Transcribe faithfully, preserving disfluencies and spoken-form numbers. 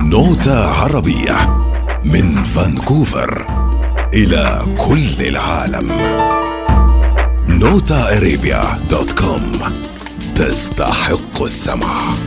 نوتة عربية من فانكوفر إلى كل العالم. نوتا ارابيا دوت كوم تستحق السمع.